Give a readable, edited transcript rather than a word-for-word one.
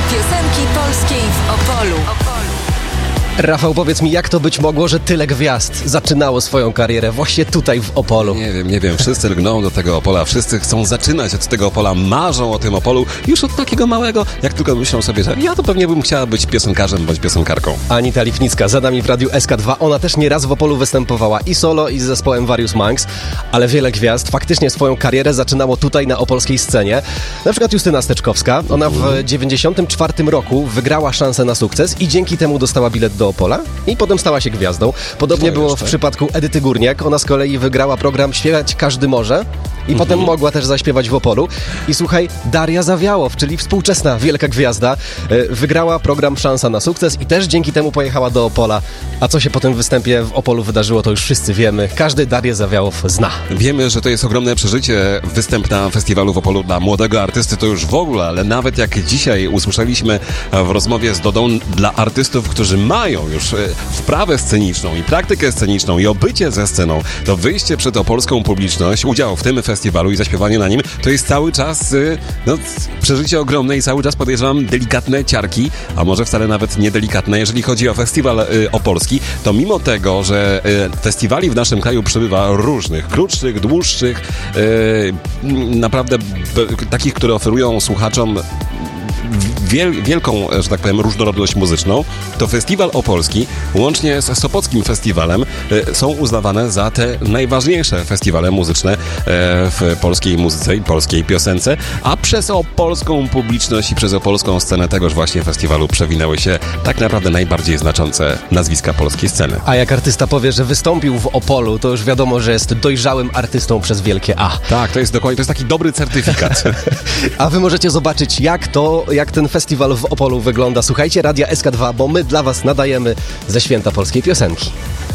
Piosenki polskiej w Opolu. Rafał, powiedz mi, jak to być mogło, że tyle gwiazd zaczynało swoją karierę właśnie tutaj w Opolu? Nie wiem. Wszyscy lgną do tego Opola, wszyscy chcą zaczynać od tego Opola, marzą o tym Opolu już od takiego małego, jak tylko myślą sobie, że ja to pewnie bym chciała być piosenkarzem bądź piosenkarką. Anita Lipnicka za nami w Radiu SK2. Ona też nieraz w Opolu występowała i solo, i z zespołem Various Monks, ale wiele gwiazd faktycznie swoją karierę zaczynało tutaj na opolskiej scenie. Na przykład Justyna Steczkowska. Ona w 94 roku wygrała szansę na sukces i dzięki temu dostała bilet do Opola i potem stała się gwiazdą. Podobnie było w przypadku Edyty Górniak. Ona z kolei wygrała program Śpiewać Każdy Może i potem mogła też zaśpiewać w Opolu. I słuchaj, Daria Zawiałow, czyli współczesna wielka gwiazda, wygrała program Szansa na Sukces i też dzięki temu pojechała do Opola. A co się po tym występie w Opolu wydarzyło, to już wszyscy wiemy. Każdy Darię Zawiałow zna. Wiemy, że to jest ogromne przeżycie. Występ na festiwalu w Opolu dla młodego artysty to już w ogóle, ale nawet jak dzisiaj usłyszeliśmy w rozmowie z Dodą, dla artystów, którzy mają już wprawę sceniczną i praktykę sceniczną i obycie ze sceną, to wyjście przed opolską publiczność, udział w tym festiwalu i zaśpiewanie na nim, to jest cały czas przeżycie ogromne i cały czas podejrzewam delikatne ciarki, a może wcale nawet niedelikatne. Jeżeli chodzi o festiwal opolski, to mimo tego, że festiwali w naszym kraju przybywa różnych, krótszych, dłuższych, naprawdę takich, które oferują słuchaczom wielką, że tak powiem, różnorodność muzyczną, to festiwal opolski, łącznie z Sopockim Festiwalem, są uznawane za te najważniejsze festiwale muzyczne w polskiej muzyce i polskiej piosence, a przez opolską publiczność i przez opolską scenę tegoż właśnie festiwalu przewinęły się tak naprawdę najbardziej znaczące nazwiska polskiej sceny. A jak artysta powie, że wystąpił w Opolu, to już wiadomo, że jest dojrzałym artystą przez wielkie A. Tak, to jest dokładnie, to jest taki dobry certyfikat. A wy możecie zobaczyć, jak ten festiwal w Opolu wygląda. Słuchajcie Radia SK2, bo my dla was nadajemy ze święta polskiej piosenki.